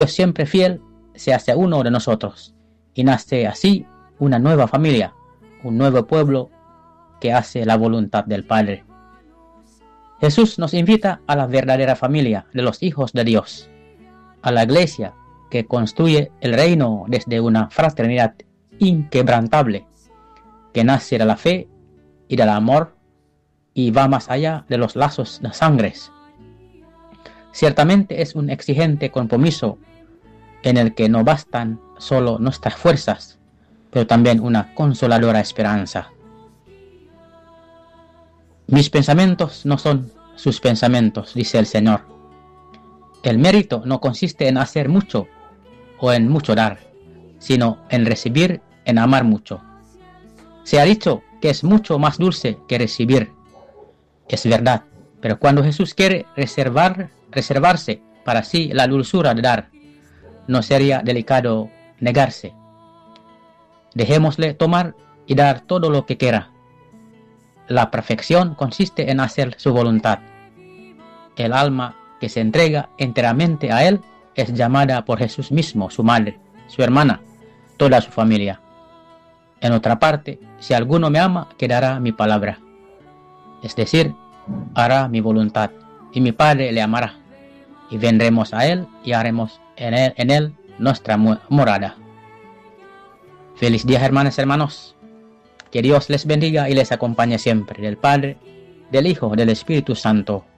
Dios siempre fiel se hace uno de nosotros y nace así una nueva familia, un nuevo pueblo que hace la voluntad del Padre. Jesús nos invita a la verdadera familia de los hijos de Dios, a la iglesia que construye el reino desde una fraternidad inquebrantable, que nace de la fe y del amor y va más allá de los lazos de sangres. Ciertamente es un exigente compromiso en el que no bastan solo nuestras fuerzas, pero también una consoladora esperanza. Mis pensamientos no son sus pensamientos, dice el Señor. El mérito no consiste en hacer mucho o en mucho dar, sino en recibir, en amar mucho. Se ha dicho que es mucho más dulce que recibir. Es verdad, pero cuando Jesús quiere reservarse para sí la dulzura de dar, no sería delicado negarse. Dejémosle tomar y dar todo lo que quiera. La perfección consiste en hacer su voluntad. El alma que se entrega enteramente a Él es llamada por Jesús mismo, su madre, su hermana, toda su familia. En otra parte, si alguno me ama, quedará mi palabra. Es decir, hará mi voluntad, y mi Padre le amará, y vendremos a Él y haremos en él nuestra morada. Feliz día, hermanas y hermanos. Que Dios les bendiga y les acompañe siempre, del Padre, del Hijo, del Espíritu Santo.